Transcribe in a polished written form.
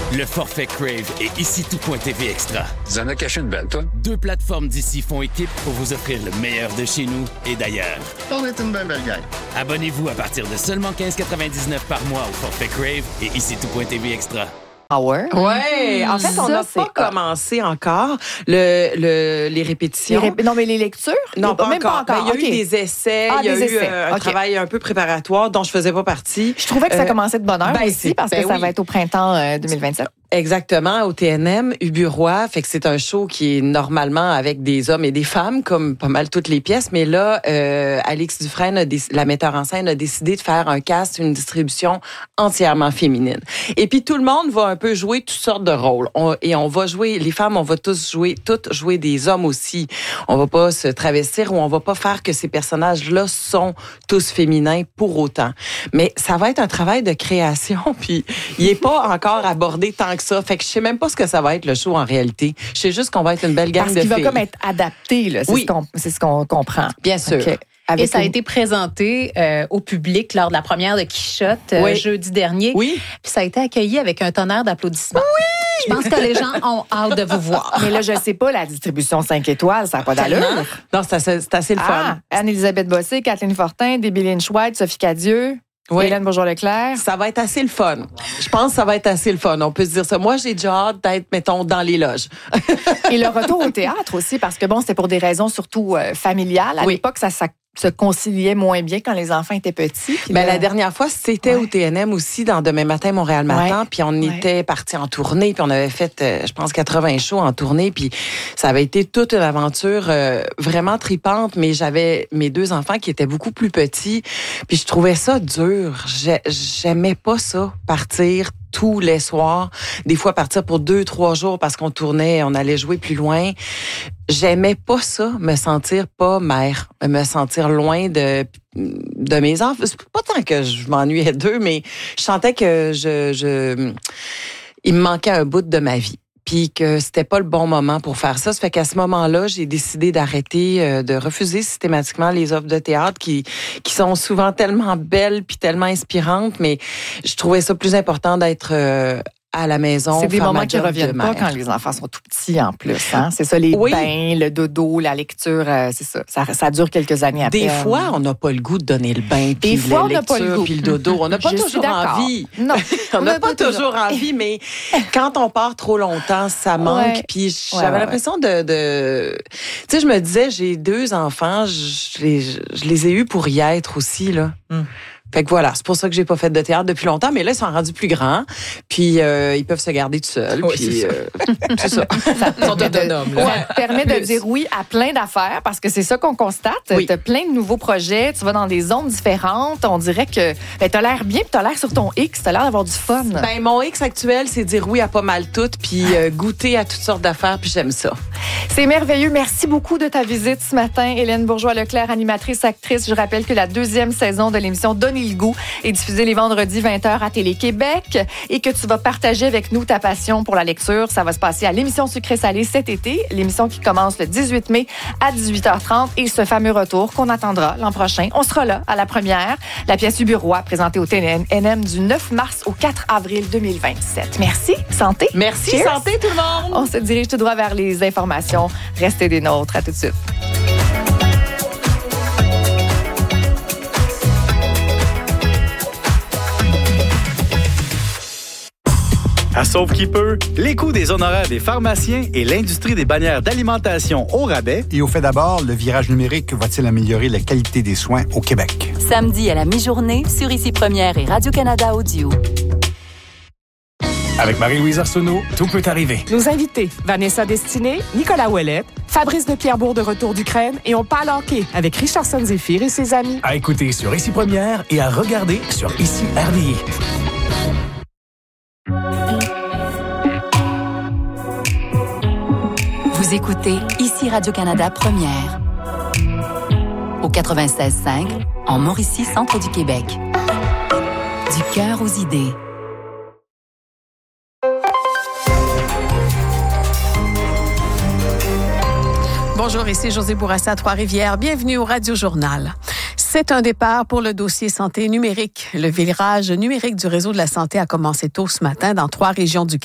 Le forfait Crave et ici tout.tv Extra. Tu en as caché une belle, toi? 2 plateformes d'ici font équipe pour vous offrir le meilleur de chez nous et d'ailleurs. On est une belle gang. Abonnez-vous à partir de seulement 15,99 par mois au forfait Crave et ici tout.tv Extra. Ouais. En fait, on n'a pas commencé encore les répétitions. Non, mais les lectures? Non, pas même encore. pas encore. Il y a eu des essais, il y a eu un travail un peu préparatoire dont je faisais pas partie. Je trouvais que ça commençait de bonne heure aussi parce que ça va être au printemps 2027. Exactement, au TNM, Ubu-Roi. Fait que c'est un show qui est normalement avec des hommes et des femmes, comme pas mal toutes les pièces. Mais là, Alix Dufresne, la metteur en scène, a décidé de faire un cast, une distribution entièrement féminine. Et puis tout le monde va un peu jouer toutes sortes de rôles. On va jouer, les femmes, on va toutes jouer des hommes aussi. On va pas se travestir ou on va pas faire que ces personnages-là sont tous féminins pour autant. Mais ça va être un travail de création, puis il est pas encore abordé tant que ça. Fait que je sais même pas ce que ça va être le show en réalité. Je sais juste qu'on va être une belle gang de filles. Parce qu'il va comme être adapté, là. C'est ce qu'on comprend. Bien sûr. Okay. Et ça a été présenté au public lors de la première de Quichotte jeudi dernier. Oui. Puis ça a été accueilli avec un tonnerre d'applaudissements. Oui. Je pense que les gens ont hâte de vous voir. Mais là, je sais pas, la distribution 5 étoiles, ça n'a pas d'allure. Non, c'est assez le fun. Anne-Élisabeth Bossé, Kathleen Fortin, Debbie Lynch White, Sophie Cadieux. Oui. Hélène Bourgeois-Leclerc. Ça va être assez le fun. Je pense que ça va être assez le fun. On peut se dire ça. Moi, j'ai déjà hâte d'être, mettons, dans les loges. Et le retour au théâtre aussi, parce que bon, c'était pour des raisons surtout familiales. À l'époque, ça se conciliait moins bien quand les enfants étaient petits. La dernière fois, c'était au TNM aussi, dans Demain matin, Montréal matin. Puis on était partis en tournée, puis on avait fait, je pense, 80 shows en tournée. Puis ça avait été toute une aventure vraiment tripante. Mais j'avais mes 2 enfants qui étaient beaucoup plus petits. Puis je trouvais ça dur. J'aimais pas ça, partir tous les soirs, des fois partir pour 2-3 jours parce qu'on tournait, on allait jouer plus loin. J'aimais pas ça, me sentir pas mère, me sentir loin de mes enfants. C'est pas tant que je m'ennuyais d'eux, mais je sentais que il me manquait un bout de ma vie. Puis que c'était pas le bon moment pour faire ça. Ça fait qu'à ce moment-là, j'ai décidé d'arrêter, de refuser systématiquement les offres de théâtre qui sont souvent tellement belles puis tellement inspirantes, mais je trouvais ça plus important d'être à la maison. C'est des moments qui reviennent pas quand les enfants sont tout petits en plus. Hein? C'est ça, les bains, le dodo, la lecture, c'est ça. Ça dure quelques années après. Des fois, on n'a pas le goût de donner le bain, puis la lecture, puis le dodo. On n'a pas toujours envie. Non, on n'a pas toujours envie, mais quand on part trop longtemps, ça manque. Puis j'avais l'impression de... Tu sais, je me disais, j'ai 2 enfants, je les ai eus pour y être aussi, là. Fait que voilà, c'est pour ça que j'ai pas fait de théâtre depuis longtemps, mais là, ils sont rendus plus grands, puis ils peuvent se garder tout seuls, puis c'est ça. Ils sont autonomes. Ça permet de dire oui à plein d'affaires, parce que c'est ça qu'on constate. Oui. T'as plein de nouveaux projets, tu vas dans des zones différentes, on dirait que t'as l'air bien, puis t'as l'air sur ton X, t'as l'air d'avoir du fun. Ben mon X actuel, c'est dire oui à pas mal tout, puis goûter à toutes sortes d'affaires, puis j'aime ça. C'est merveilleux. Merci beaucoup de ta visite ce matin, Hélène Bourgeois-Leclerc, animatrice, actrice. Je rappelle que la 2e saison de l'émission Donnez le goût est diffusée les vendredis 20h à Télé-Québec et que tu vas partager avec nous ta passion pour la lecture. Ça va se passer à l'émission Sucré-Salé cet été, l'émission qui commence le 18 mai à 18h30 et ce fameux retour qu'on attendra l'an prochain. On sera là à la première, la pièce Ubu-Roi présentée au TNM du 9 mars au 4 avril 2027. Merci, santé. Merci, Cheers. Santé tout le monde. On se dirige tout droit vers les informations. Restez des nôtres. À tout de suite. À Sauve qui peut, les coûts des honoraires des pharmaciens et l'industrie des bannières d'alimentation au rabais. Et au fait d'abord, le virage numérique va-t-il améliorer la qualité des soins au Québec? Samedi à la mi-journée sur Ici Première et Radio-Canada Audio. Avec Marie-Louise Arsenault, tout peut arriver. Nos invités, Vanessa Destinée, Nicolas Ouellette, Fabrice de Pierrebourg de retour d'Ukraine et on parle hockey avec Richardson Zéphir et ses amis. À écouter sur Ici Première et à regarder sur Ici RDI. Vous écoutez Ici Radio-Canada Première. Au 96.5, en Mauricie, centre du Québec. Du cœur aux idées. Bonjour, ici Josée Bourassa à Trois-Rivières. Bienvenue au Radio-Journal. C'est un départ pour le dossier santé numérique. Le virage numérique du réseau de la santé a commencé tôt ce matin dans 3 régions du Québec.